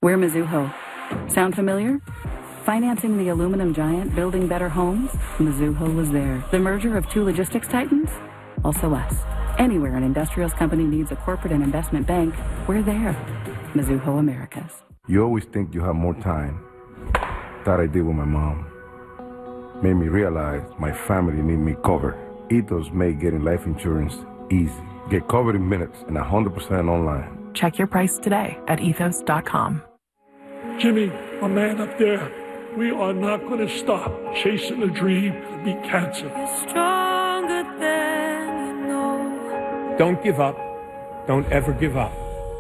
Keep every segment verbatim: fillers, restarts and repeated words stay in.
We're Mizuho. Sound familiar? Financing the aluminum giant, building better homes? Mizuho was there. The merger of two logistics titans? Also us. Anywhere an industrials company needs a corporate and investment bank, we're there. Mizuho Americas. You always think you have more time. That I did with my mom. Made me realize my family need me covered. Ethos made getting life insurance easy. Get covered in minutes and one hundred percent online. Check your price today at ethos dot com. Jimmy, my man up there, we are not going to stop chasing the dream to beat cancer. You're stronger than you know. Don't give up. Don't ever give up.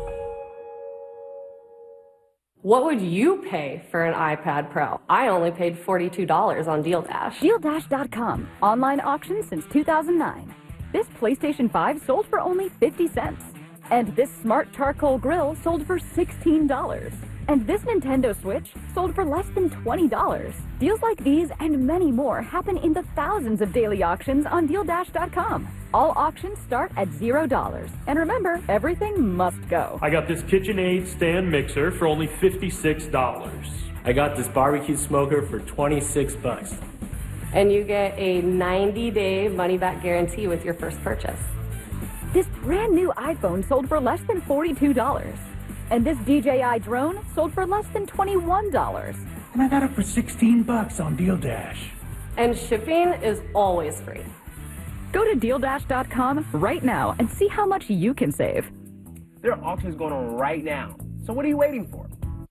What would you pay for an iPad Pro? I only paid forty-two dollars on Deal Dash. Deal Dash dot com. Online auction since two thousand nine. This PlayStation five sold for only fifty cents. And this smart charcoal grill sold for sixteen dollars. And this Nintendo Switch sold for less than twenty dollars. Deals like these and many more happen in the thousands of daily auctions on Deal Dash dot com. All auctions start at zero dollars. And remember, everything must go. I got this KitchenAid stand mixer for only fifty-six dollars. I got this barbecue smoker for twenty-six bucks. And you get a ninety day money-back guarantee with your first purchase. This brand new iPhone sold for less than forty-two dollars. And this D J I drone sold for less than twenty-one dollars. And I got it for sixteen bucks on Deal Dash. And shipping is always free. Go to Deal Dash dot com right now and see how much you can save. There are auctions going on right now. So what are you waiting for?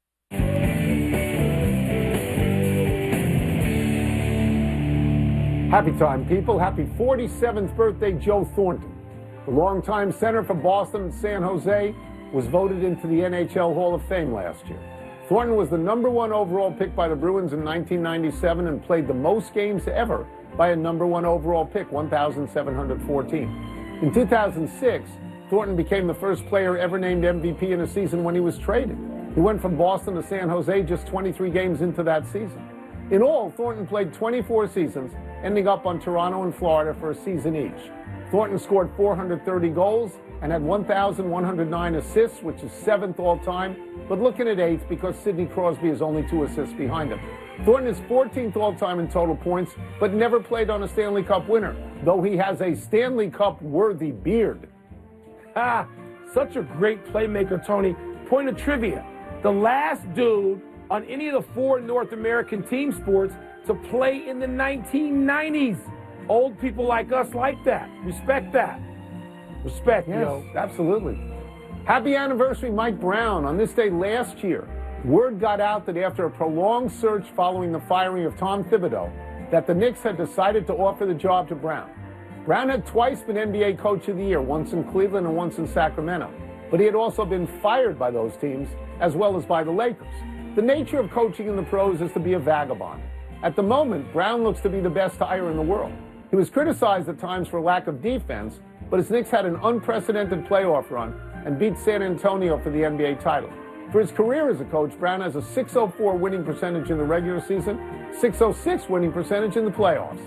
Happy time, people. Happy forty-seventh birthday, Joe Thornton. The longtime center for Boston and San Jose was voted into the N H L Hall of Fame last year. Thornton was the number one overall pick by the Bruins in nineteen ninety-seven and played the most games ever by a number one overall pick, one thousand seven hundred fourteen. In two thousand six, Thornton became the first player ever named M V P in a season when he was traded. He went from Boston to San Jose just twenty-three games into that season. In all, Thornton played twenty-four seasons, ending up on Toronto and Florida for a season each. Thornton scored four hundred thirty goals and had one thousand one hundred nine assists, which is seventh all-time, but looking at eighth because Sidney Crosby is only two assists behind him. Thornton is fourteenth all-time in total points, but never played on a Stanley Cup winner, though he has a Stanley Cup-worthy beard. Ah, such a great playmaker, Tony. Point of trivia. The last dude on any of the four North American team sports to play in the nineteen nineties. Old people like us like that. Respect that. Respect, yes, yo. Absolutely. Happy anniversary, Mike Brown. On this day last year, word got out that after a prolonged search following the firing of Tom Thibodeau, that the Knicks had decided to offer the job to Brown. Brown had twice been N B A Coach of the Year, once in Cleveland and once in Sacramento. But he had also been fired by those teams, as well as by the Lakers. The nature of coaching in the pros is to be a vagabond. At the moment, Brown looks to be the best hire in the world. He was criticized at times for lack of defense, but his Knicks had an unprecedented playoff run and beat San Antonio for the N B A title. For his career as a coach, Brown has a six oh four winning percentage in the regular season, six oh six winning percentage in the playoffs.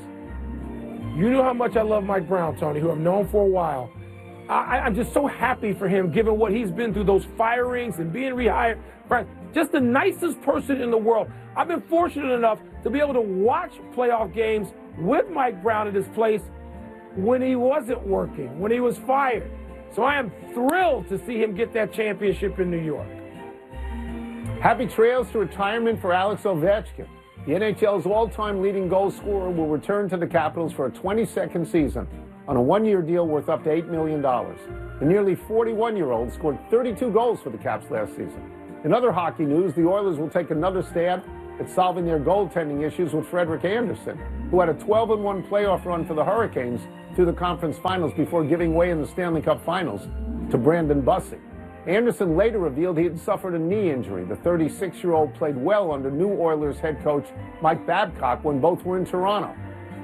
You know how much I love Mike Brown, Tony, who I've known for a while. I, I'm just so happy for him, given what he's been through, those firings and being rehired. Just the nicest person in the world. I've been fortunate enough to be able to watch playoff games with Mike Brown at his place when he wasn't working, when he was fired. So I am thrilled to see him get that championship in New York. Happy trails to retirement for Alex Ovechkin. The N H L's all-time leading goal scorer will return to the Capitals for a twenty-second season on a one-year deal worth up to eight million dollars. The nearly forty-one-year-old scored thirty-two goals for the Caps last season. In other hockey news, the Oilers will take another stab at solving their goaltending issues with Frederik Andersen, who had a twelve and one playoff run for the Hurricanes through the conference finals before giving way in the Stanley Cup finals to Brandon Bussey. Andersen later revealed he had suffered a knee injury. The thirty-six-year-old played well under new Oilers head coach Mike Babcock when both were in Toronto.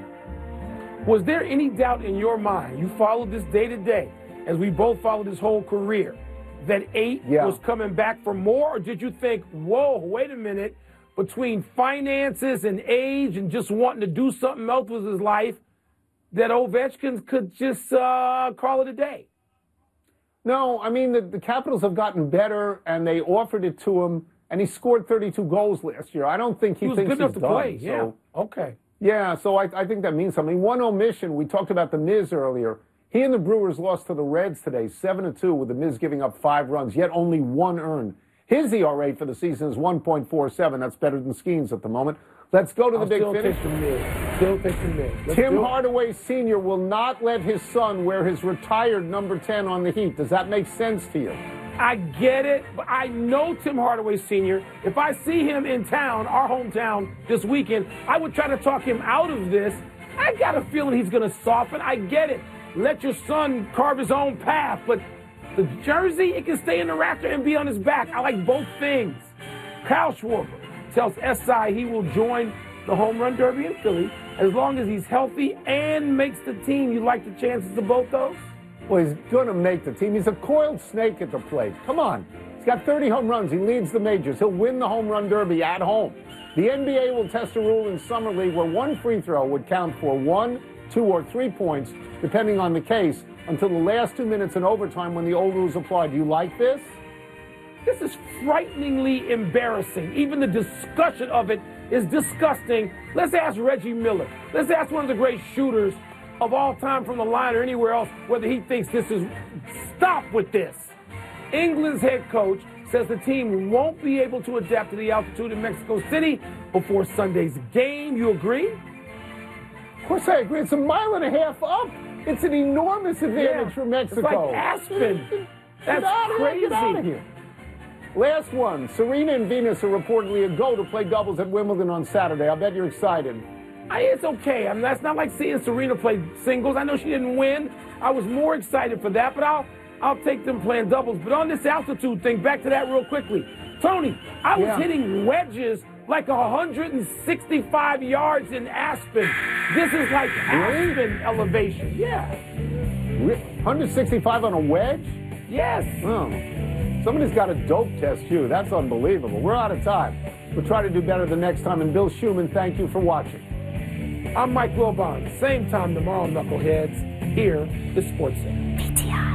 Was there any doubt in your mind, you followed this day to day, as we both followed his whole career, that eight yeah. was coming back for more? Or did you think, whoa, wait a minute, between finances and age and just wanting to do something else with his life, that Ovechkin could just uh, call it a day? No, I mean, the, the Capitals have gotten better, and they offered it to him, and he scored thirty-two goals last year. I don't think he, he was thinks good enough he's to done. play. Yeah. So, okay. Yeah, so I, I think that means something. One omission, we talked about the Miz earlier. He and the Brewers lost to the Reds today, seven to two, with the Miz giving up five runs, yet only one earned. His E R A for the season is one point four seven. That's better than Skeens at the moment. Let's go to the I'll big still finish. Take the Miz. Still take the Miz. Let's Tim Hardaway Senior will not let his son wear his retired number ten on the Heat. Does that make sense to you? I get it, but I know Tim Hardaway Senior If I see him in town, our hometown, this weekend, I would try to talk him out of this. I got a feeling he's going to soften. I get it. Let your son carve his own path, but the jersey, it can stay in the rafter and be on his back. I like both things. Kyle Schwarber tells S I he will join the home run derby in Philly as long as he's healthy and makes the team. You like the chances of both those? Well, he's going to make the team. He's a coiled snake at the plate. Come on. He's got thirty home runs. He leads the majors. He'll win the home run derby at home. The N B A will test a rule in Summer League where one free throw would count for one, two, or three points, depending on the case, until the last two minutes in overtime when the old rules apply. Do you like this? This is frighteningly embarrassing. Even the discussion of it is disgusting. Let's ask Reggie Miller. Let's ask one of the great shooters of all time from the line or anywhere else whether he thinks this is... Stop with this. England's head coach says the team won't be able to adapt to the altitude in Mexico City before Sunday's game. You agree? Of course I agree. It's a mile and a half up. It's an enormous advantage Yeah. for Mexico. It's like Aspen. That's Get out of crazy. Here, get out of here. Last one. Serena and Venus are reportedly a go to play doubles at Wimbledon on Saturday. I bet you're excited. I, it's okay. I mean, that's not like seeing Serena play singles. I know she didn't win. I was more excited for that, but I'll I'll take them playing doubles. But on this altitude thing, back to that real quickly. Tony, I was Yeah. hitting wedges like one hundred sixty-five yards in Aspen. This is like Aspen elevation. Yeah. one sixty-five on a wedge? Yes. Oh. Somebody's got to dope test you. That's unbelievable. We're out of time. We'll try to do better the next time. And Bill Schumann, thank you for watching. I'm Mike Wilbon. Same time tomorrow, knuckleheads. Here, the Sports Center.